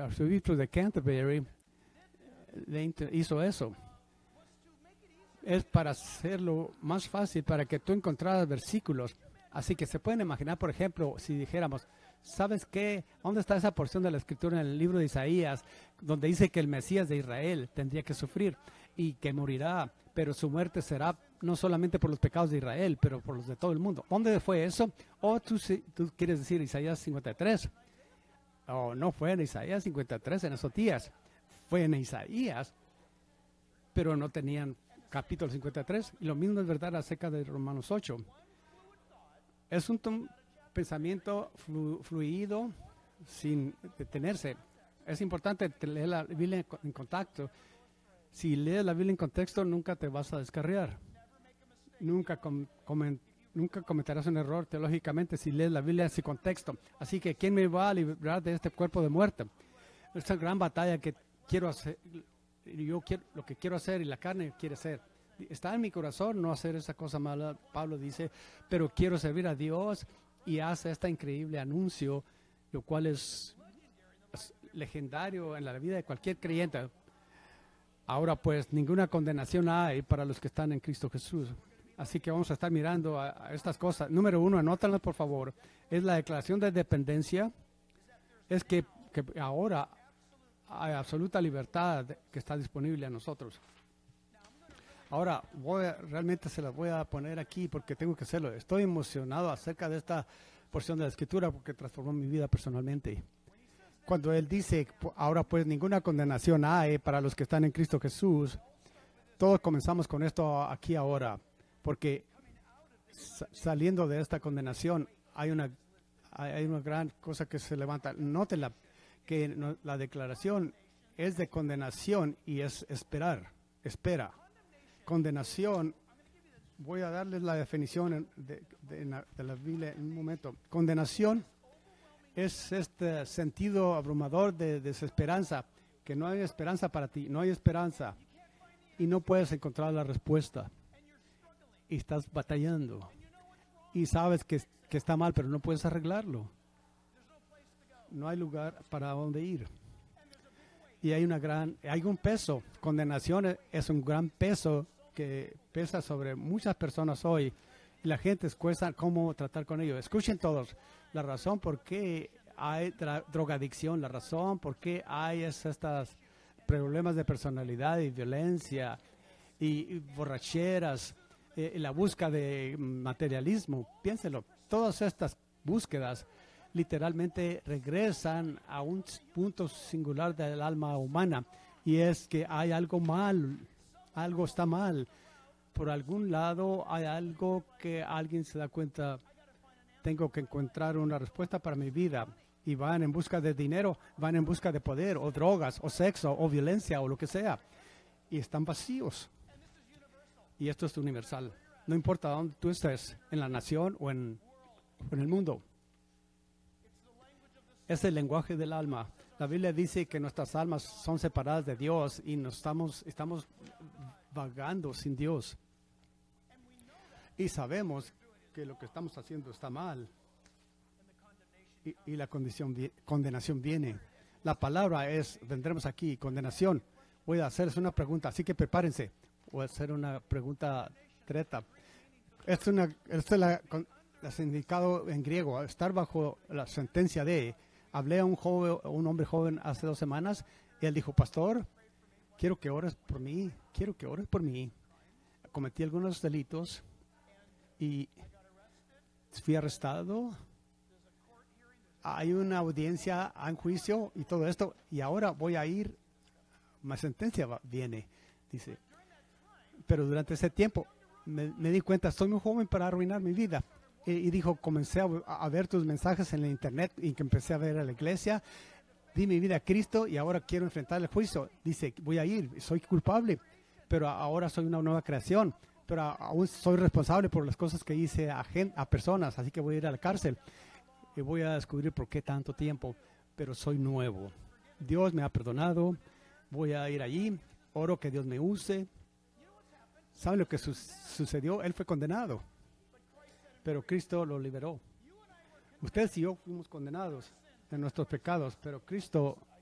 arzobispo de Canterbury hizo eso. Es para hacerlo más fácil, para que tú encontraras versículos. Así que se pueden imaginar, por ejemplo, si dijéramos, ¿sabes qué? ¿Dónde está esa porción de la Escritura en el libro de Isaías, donde dice que el Mesías de Israel tendría que sufrir y que morirá, pero su muerte será no solamente por los pecados de Israel, pero por los de todo el mundo? ¿Dónde fue eso? O tú quieres decir Isaías 53. O no fue en Isaías 53 en esos días. Fue en Isaías, pero no tenían capítulo 53. Y lo mismo es verdad acerca de Romanos 8. Es un pensamiento fluido sin detenerse. Es importante leer la Biblia en contacto. Si lees la Biblia en contexto, nunca te vas a descarriar. Nunca cometerás un error teológicamente si lees la Biblia sin contexto. Así que, ¿quién me va a librar de este cuerpo de muerte? Esta gran batalla que quiero hacer, lo que quiero hacer y la carne quiere hacer. Está en mi corazón no hacer esa cosa mala, Pablo dice, pero quiero servir a Dios, y hace este increíble anuncio, lo cual es legendario en la vida de cualquier creyente. Ahora pues, ninguna condenación hay para los que están en Cristo Jesús. Así que vamos a estar mirando a estas cosas. Número 1, anótalas por favor, es la declaración de dependencia. Es que ahora hay absoluta libertad que está disponible a nosotros. Ahora, realmente se las voy a poner aquí porque tengo que hacerlo. Estoy emocionado acerca de esta porción de la Escritura porque transformó mi vida personalmente. Cuando él dice, ahora pues ninguna condenación hay para los que están en Cristo Jesús, todos comenzamos con esto aquí ahora, porque saliendo de esta condenación hay una gran cosa que se levanta. Nótela, que la declaración es de condenación y es espera. Condenación, voy a darles la definición de la Biblia en un momento. Condenación es este sentido abrumador de desesperanza, que no hay esperanza para ti, no hay esperanza y no puedes encontrar la respuesta y estás batallando y sabes que está mal, pero no puedes arreglarlo. No hay lugar para dónde ir. Y hay un peso. Condenación es un gran peso que pesa sobre muchas personas hoy. Y la gente cuesta cómo tratar con ellos. Escuchen todos. La razón por qué hay drogadicción, la razón por qué hay estos problemas de personalidad y violencia y borracheras, la búsqueda de materialismo. Piénselo. Todas estas búsquedas literalmente regresan a un punto singular del alma humana, y es que hay algo mal, algo está mal. Por algún lado hay algo que alguien se da cuenta, tengo que encontrar una respuesta para mi vida, y van en busca de dinero, van en busca de poder, o drogas, o sexo, o violencia, o lo que sea, y están vacíos. Y esto es universal. No importa dónde tú estés, en la nación o en el mundo. Es el lenguaje del alma. La Biblia dice que nuestras almas son separadas de Dios y estamos vagando sin Dios. Y sabemos que lo que estamos haciendo está mal. Y la condenación viene. La palabra vendremos aquí, condenación. Voy a hacerles una pregunta, así que prepárense. Voy a hacer una pregunta treta. Esto es el significado en griego, estar bajo la sentencia de. Hablé a un hombre joven hace 2 semanas y él dijo, pastor, quiero que ores por mí. Cometí algunos delitos y fui arrestado. Hay una audiencia, hay un juicio y todo esto, y ahora voy a ir, mi sentencia viene, dice. Pero durante ese tiempo me di cuenta, estoy muy joven para arruinar mi vida. Y dijo, comencé a ver tus mensajes en la internet y que empecé a ver a la iglesia, di mi vida a Cristo y ahora quiero enfrentar el juicio. Dice, voy a ir, soy culpable, pero ahora soy una nueva creación, pero aún soy responsable por las cosas que hice a personas, así que voy a ir a la cárcel y voy a descubrir por qué tanto tiempo, pero soy nuevo. Dios me ha perdonado, voy a ir allí, oro que Dios me use. ¿Saben lo que sucedió? Él fue condenado, pero Cristo lo liberó. Ustedes y yo fuimos condenados en nuestros pecados, pero Cristo